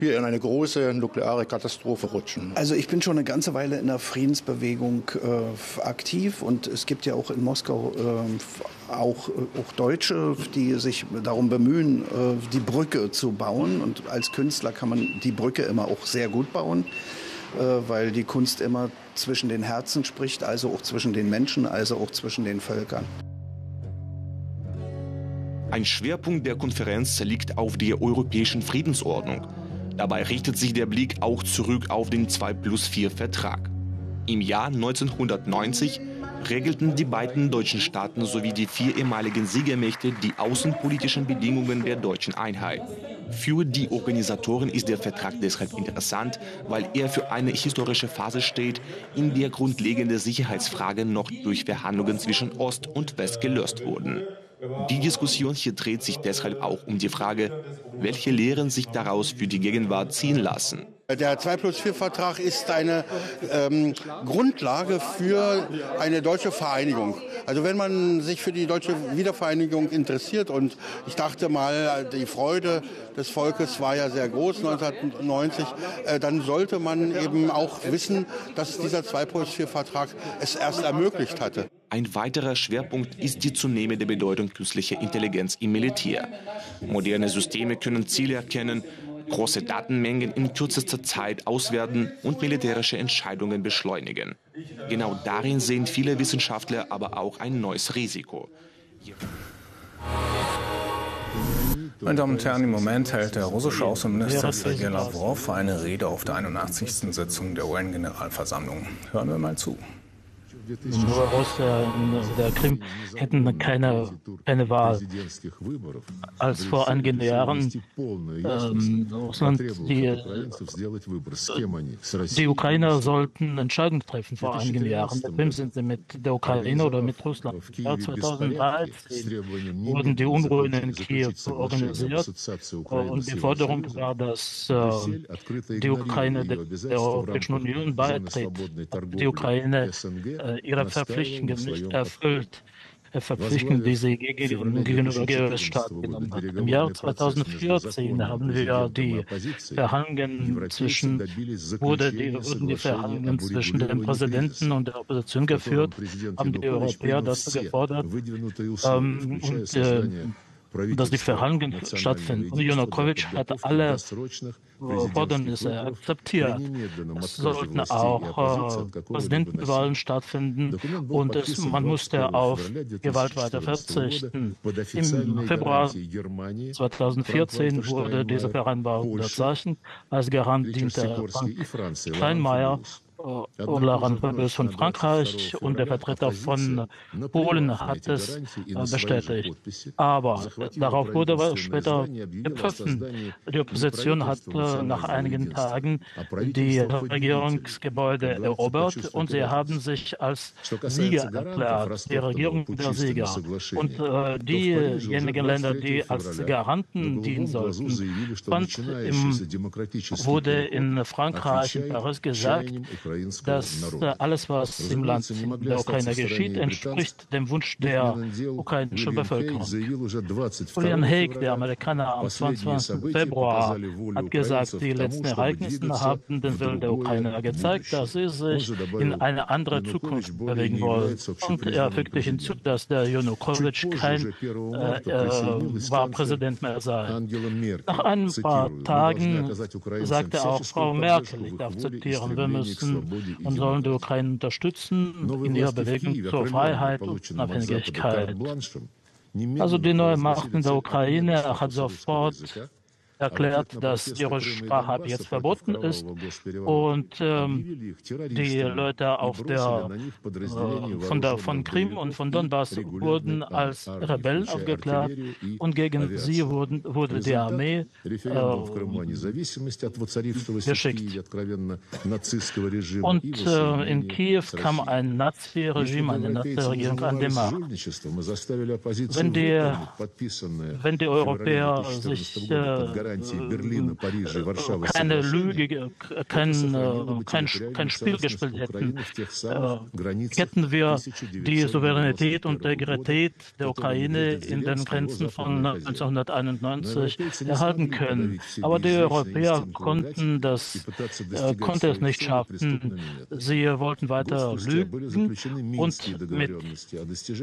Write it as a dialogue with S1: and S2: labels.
S1: wir in eine große nukleare Katastrophe rutschen.
S2: Also ich bin schon eine ganze Weile in der Friedensbewegung aktiv und es gibt ja auch in Moskau auch Deutsche, die sich darum bemühen, die Brücke zu bauen. Und als Künstler kann man die Brücke immer auch sehr gut bauen, weil die Kunst immer zwischen den Herzen spricht, also auch zwischen den Menschen, also auch zwischen den Völkern.
S3: Ein Schwerpunkt der Konferenz liegt auf der europäischen Friedensordnung. Dabei richtet sich der Blick auch zurück auf den 2+4-Vertrag. Im Jahr 1990 regelten die beiden deutschen Staaten sowie die 4 ehemaligen Siegermächte die außenpolitischen Bedingungen der deutschen Einheit. Für die Organisatoren ist der Vertrag deshalb interessant, weil er für eine historische Phase steht, in der grundlegende Sicherheitsfragen noch durch Verhandlungen zwischen Ost und West gelöst wurden. Die Diskussion hier dreht sich deshalb auch um die Frage, welche Lehren sich daraus für die Gegenwart ziehen lassen.
S1: Der 2+4-Vertrag ist eine Grundlage für eine deutsche Vereinigung. Also wenn man sich für die deutsche Wiedervereinigung interessiert, und ich dachte mal, die Freude des Volkes war ja sehr groß 1990, dann sollte man eben auch wissen, dass dieser 2+4-Vertrag es erst ermöglicht hatte.
S3: Ein weiterer Schwerpunkt ist die zunehmende Bedeutung künstlicher Intelligenz im Militär. Moderne Systeme können Ziele erkennen, große Datenmengen in kürzester Zeit auswerten und militärische Entscheidungen beschleunigen. Genau darin sehen viele Wissenschaftler aber auch ein neues Risiko.
S4: Meine Damen und Herren, im Moment hält der russische Außenminister Sergei Lavrov eine Rede auf der 81. Sitzung der UN-Generalversammlung. Hören wir mal zu.
S5: Russen in der Krim hätten keine Wahl. Als vor einigen Jahren Russland die Ukrainer sollten Entscheidungen treffen vor einigen Jahren. Mit wem sind sie, mit der Ukraine oder mit Russland? Im Jahr 2013 wurden die Unruhen in Kiew organisiert und die Forderung war, dass die Ukraine der Europäischen Union beitritt. Die Ukraine ihre Verpflichtungen nicht erfüllt, Verpflichtungen, die sie gegenüber GS-Staaten genommen hat. Im Jahr 2014 haben wir die Verhandlungen wurden die Verhandlungen zwischen dem Präsidenten und der Opposition geführt, haben die Europäer dazu gefordert, dass die Verhandlungen stattfinden. Janukowytsch hat alle Fordernisse akzeptiert. Es sollten auch Präsidentenwahlen stattfinden und man musste auf Gewalt weiter verzichten. Im Februar 2014 wurde diese Vereinbarung unterzeichnet. Als Garant diente Frank Steinmeier, Laurent Fabius von Frankreich und der Vertreter von Polen hat es bestätigt. Aber darauf wurde später gepfiffen. Die Opposition hat nach einigen Tagen die Regierungsgebäude erobert und sie haben sich als Sieger erklärt, die Regierung der Sieger. Und diejenigen Länder, die als Garanten dienen sollten, wurde in Frankreich, in Paris gesagt, dass alles, was im Land der Ukraine geschieht, entspricht dem Wunsch der ukrainischen Bevölkerung. Julian Haig, der Amerikaner, am 22. Februar hat gesagt, die letzten Ereignisse haben den Willen der Ukrainer gezeigt, dass sie sich in eine andere Zukunft bewegen wollen. Und er fügte hinzu, dass der Janukowitsch kein Präsident mehr sei. Nach ein paar Tagen sagte auch Frau Merkel, ich darf zitieren, wir müssen und sollen die Ukraine unterstützen in ihrer Bewegung zur Freiheit und Unabhängigkeit. Also die neue Macht in der Ukraine hat sofort erklärt, dass die russische Sprache ab jetzt verboten ist und die Leute von Krim und von Donbass wurden als Rebellen aufgeklärt und gegen sie wurde die Armee geschickt. Und in Kiew kam ein Nazi-Regime, eine Nazi-Regierung an die Macht. Wenn die Europäer sich keine Lüge, kein Spiel gespielt hätten, hätten wir die Souveränität und Integrität der Ukraine in den Grenzen von 1991 erhalten können. Aber die Europäer konnten es nicht schaffen. Sie wollten weiter lügen und mit